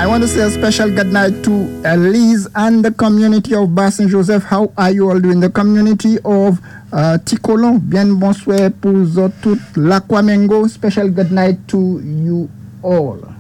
want to say a special good night to Elise and the community of Bas Saint-Joseph. How are you all doing? The community of Ticolon. Bien bonsoir pour tout. L'Aquamengo. Special good night to you all.